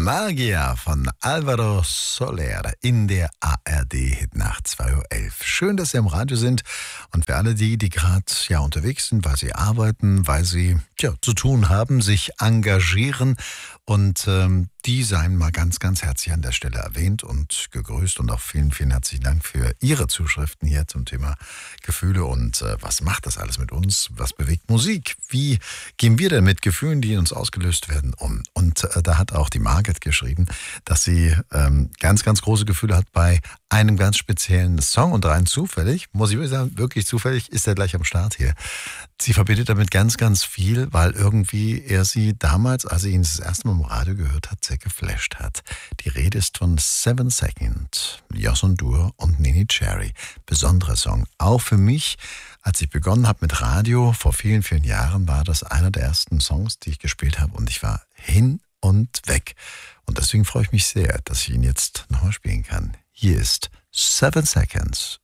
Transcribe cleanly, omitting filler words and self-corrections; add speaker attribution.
Speaker 1: Magia von Alvaro Soler in der ARD-Hitnacht 2.11 Uhr. Schön, dass Sie am Radio sind und für alle die gerade unterwegs sind, weil sie arbeiten, weil sie zu tun haben, sich engagieren und die seien mal ganz, ganz herzlich an der Stelle erwähnt und gegrüßt und auch vielen, vielen herzlichen Dank für Ihre Zuschriften hier zum Thema Gefühle und was macht das alles mit uns? Was bewegt Musik? Wie gehen wir denn mit Gefühlen, die in uns ausgelöst werden, um? Und da hat auch die Margit geschrieben, dass sie ganz, ganz große Gefühle hat bei einem ganz speziellen Song und rein zufällig, muss ich wirklich sagen, wirklich zufällig ist er gleich am Start hier. Sie verbindet damit ganz, ganz viel, weil irgendwie er sie damals, als sie ihn das erste Mal im Radio gehört hat, sehr geflasht hat. Die Rede ist von 7 Seconds, Yoson Dur und Nini Cherry. Besonderer Song. Auch für mich, als ich begonnen habe mit Radio, vor vielen, vielen Jahren, war das einer der ersten Songs, die ich gespielt habe und ich war hin und weg. Und deswegen freue ich mich sehr, dass ich ihn jetzt nochmal spielen kann. Hier ist 7 Seconds